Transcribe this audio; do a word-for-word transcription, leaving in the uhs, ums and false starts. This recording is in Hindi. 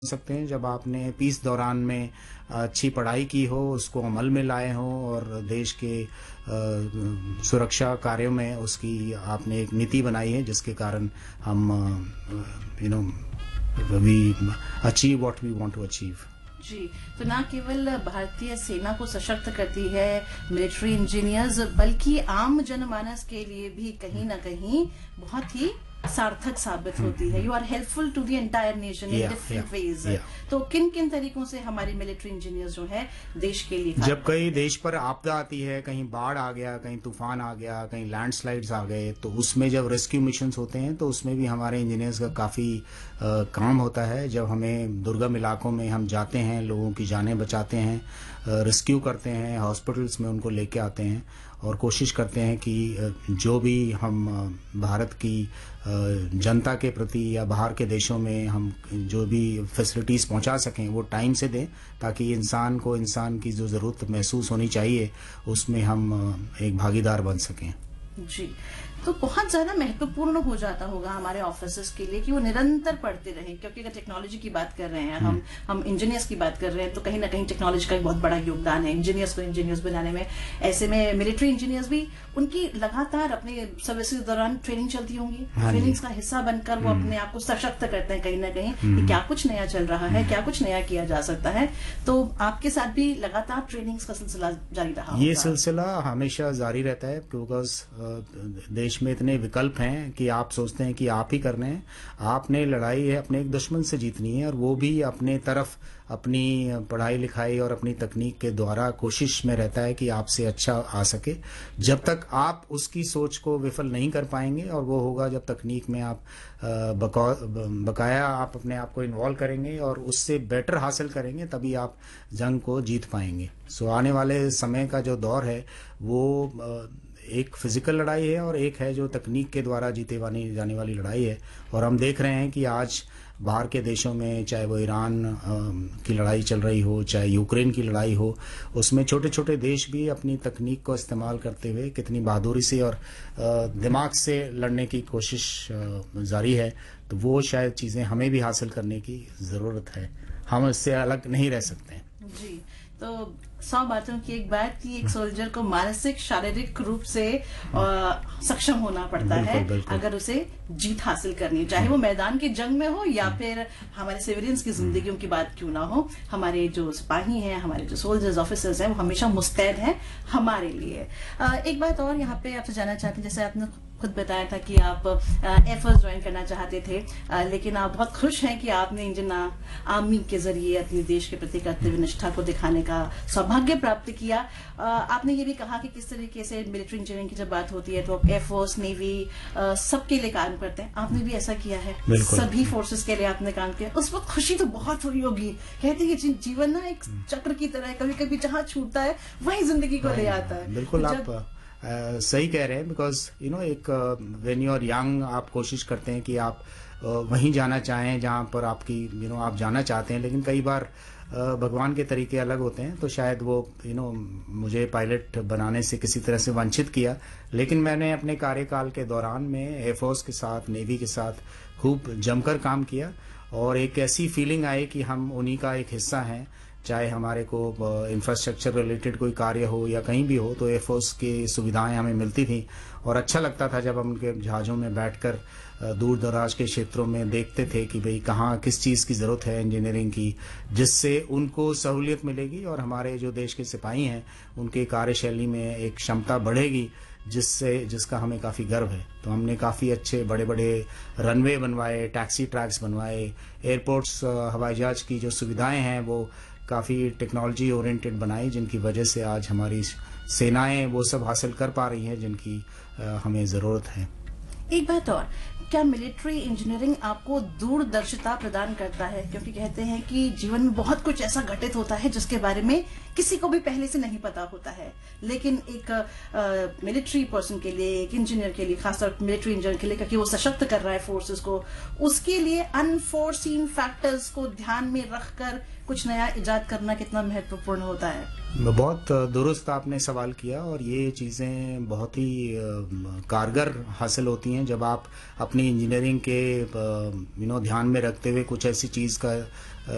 सकते हैं जब आपने पीस दौरान में अच्छी पढ़ाई की हो, उसको अमल में लाए हों और देश के अ, सुरक्षा कार्यों में उसकी आपने एक नीति बनाई है जिसके कारण हम you know we achieve what we want to achieve. जी, तो ना केवल भारतीय सेना को सशक्त करती है मिलिट्री इंजीनियर्स, बल्कि आम जनमानस के लिए भी कहीं ना कहीं बहुत ही सार्थक साबित होती है। You are helpful to the entire nation in different ways. तो किन किन तरीकों से हमारी मिलिट्री इंजीनियर्स जो है देश के लिए, जब कहीं देश पर आपदा आती है, कहीं बाढ़ आ गया, कहीं तूफान आ गया, कहीं लैंडस्लाइड्स आ गए, तो उसमें जब रेस्क्यू मिशंस होते हैं तो उसमें भी हमारे इंजीनियर्स का काफ़ी काम होता है। जब हमें दुर्गम इलाकों में हम जाते हैं, लोगों की जानें बचाते हैं, रेस्क्यू करते हैं, हॉस्पिटल्स में उनको लेके आते हैं और कोशिश करते हैं कि जो भी हम भारत की जनता के प्रति या बाहर के देशों में हम जो भी फैसिलिटीज़ पहुंचा सकें वो टाइम से दें, ताकि इंसान को इंसान की जो ज़रूरत महसूस होनी चाहिए उसमें हम एक भागीदार बन सकें। जी, तो बहुत ज्यादा महत्वपूर्ण हो जाता होगा हमारे ऑफिसर्स के लिए कि वो निरंतर पढ़ते रहें, क्योंकि अगर टेक्नोलॉजी की बात कर रहे हैं हम हम इंजीनियर्स की बात कर रहे हैं तो कहीं ना कहीं टेक्नोलॉजी का बहुत बड़ा योगदान है इंजीनियर्स को इंजीनियर्स बनाने में। ऐसे में मिलिट्री इंजीनियर्स भी उनकी लगातार अपने सर्विस के दौरान ट्रेनिंग चलती होंगी, ट्रेनिंग्स का हिस्सा बनकर वो अपने आप को सशक्त करते हैं कहीं ना कहीं कि क्या कुछ नया चल रहा है, क्या कुछ नया किया जा सकता है। तो आपके साथ भी लगातार ट्रेनिंग्स का सिलसिला जारी रहा? ये सिलसिला हमेशा जारी रहता है, बिकॉज देश में इतने विकल्प हैं कि आप सोचते हैं कि आप ही करने हैं। आपने लड़ाई है अपने एक दुश्मन से जीतनी है और वो भी अपने तरफ अपनी पढ़ाई लिखाई और अपनी तकनीक के द्वारा कोशिश में रहता है कि आपसे अच्छा आ सके। जब तक आप उसकी सोच को विफल नहीं कर पाएंगे, और वो होगा जब तकनीक में आप बकाया आप अपने आप को इन्वॉल्व करेंगे और उससे बेटर हासिल करेंगे, तभी आप जंग को जीत पाएंगे। सो आने वाले समय का जो दौर है वो एक फिजिकल लड़ाई है और एक है जो तकनीक के द्वारा जीते जाने वाली लड़ाई है। और हम देख रहे हैं कि आज बाहर के देशों में, चाहे वो ईरान की लड़ाई चल रही हो, चाहे यूक्रेन की लड़ाई हो, उसमें छोटे छोटे देश भी अपनी तकनीक को इस्तेमाल करते हुए कितनी बहादुरी से और दिमाग से लड़ने की कोशिश जारी है। तो वो शायद चीज़ें हमें भी हासिल करने की ज़रूरत है, हम इससे अलग नहीं रह सकते हैं। जी, तो सौ बातों की एक बात कि एक सोल्जर को मानसिक शारीरिक रूप से आ, सक्षम होना पड़ता बिल्कुल, है बिल्कुल। अगर उसे जीत हासिल करनी, चाहे वो मैदान की जंग में हो या फिर हमारे सिविलियंस की जिंदगियों की बात क्यों ना हो, हमारे जो सिपाही हैं, हमारे जो सोल्जर्स ऑफिसर्स हैं, वो हमेशा मुस्तैद हैं हमारे लिए। आ, एक बात और यहाँ पे आपसे जानना चाहते हैं, जैसे आपने खुद बताया था कि आप एयरफोर्स ज्वाइन करना चाहते थे, आ, लेकिन आप बहुत खुश हैं कि आपने इंडियन आर्मी के जरिए अपने देश के प्रति कर्तव्य निष्ठा को दिखाने का सौभाग्य प्राप्त किया। आ, आपने ये भी कहा कि किस तरीके से मिलिट्री इंजीनियरिंग की जब बात होती है तो आप एयरफोर्स, नेवी सबके लिए काम करते हैं। आपने भी ऐसा किया है, सभी फोर्सेस के लिए आपने काम किया। उस वक्त खुशी तो बहुत हुई होगी। कहते हैं कि जीवन ना एक चक्र की तरह है, कभी कभी जहाँ छूटता है वही जिंदगी को ले आता है। बिल्कुल, आप Uh, सही कह रहे हैं, बिकॉज यू नो एक व्हेन यू आर यंग आप कोशिश करते हैं कि आप uh, वहीं जाना चाहें जहां पर आपकी यू you नो know, आप जाना चाहते हैं, लेकिन कई बार uh, भगवान के तरीके अलग होते हैं। तो शायद वो यू नो मुझे पायलट बनाने से किसी तरह से वंचित किया, लेकिन मैंने अपने कार्यकाल के दौरान में एयरफोर्स के साथ, नेवी के साथ खूब जमकर काम किया और एक ऐसी फीलिंग आई कि हम उन्हीं का एक हिस्सा हैं। चाहे हमारे को इंफ्रास्ट्रक्चर रिलेटेड कोई कार्य हो या कहीं भी हो, तो एयरफोर्स की सुविधाएं हमें मिलती थी और अच्छा लगता था जब हम उनके जहाज़ों में बैठकर दूर दराज के क्षेत्रों में देखते थे कि भाई कहाँ किस चीज़ की ज़रूरत है इंजीनियरिंग की, जिससे उनको सहूलियत मिलेगी और हमारे जो देश के सिपाही हैं उनके कार्यशैली में एक क्षमता बढ़ेगी, जिससे जिसका हमें काफ़ी गर्व है। तो हमने काफ़ी अच्छे बड़े बड़े रनवे बनवाए, टैक्सी ट्रैक्स बनवाए, एयरपोर्ट्स, हवाई जहाज की जो सुविधाएं हैं वो काफ़ी टेक्नोलॉजी ओरिएंटेड बनाई, जिनकी वजह से आज हमारी सेनाएं वो सब हासिल कर पा रही हैं जिनकी हमें ज़रूरत है। एक बात और, क्या मिलिट्री इंजीनियरिंग आपको दूरदर्शिता प्रदान करता है? क्योंकि कहते हैं कि जीवन में बहुत कुछ ऐसा घटित होता है जिसके बारे में किसी को भी पहले से नहीं पता होता है, लेकिन एक मिलिट्री पर्सन के लिए, एक इंजीनियर के लिए, खासतौर मिलिट्री इंजीनियर के लिए, क्योंकि वो सशक्त कर रहा है फोर्सेस को, उसके लिए अनफोर्सीन फैक्टर्स को ध्यान में रखकर कुछ नया इजाद करना कितना महत्वपूर्ण होता है? बहुत दुरुस्त आपने सवाल किया और ये चीज़ें बहुत ही कारगर हासिल होती हैं जब आप अपनी इंजीनियरिंग के यू नो ध्यान में रखते हुए कुछ ऐसी चीज़ का